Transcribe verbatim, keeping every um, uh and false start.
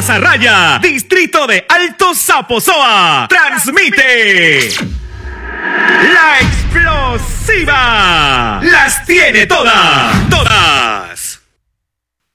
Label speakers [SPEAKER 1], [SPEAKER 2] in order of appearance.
[SPEAKER 1] Mazarraya, distrito de Alto Zaposoa, transmite La Explosiva. Las tiene todas.